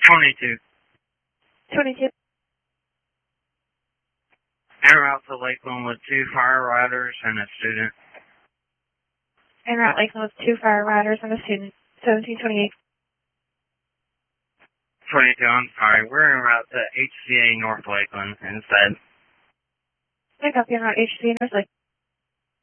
22. 22. En route to Lakeland with 2 fire riders and a student. En route Lakeland with 2 fire riders and a student. 1728. 22, I'm sorry. We're en route to HCA North Lakeland instead. Pick up en route HCA North Lakeland.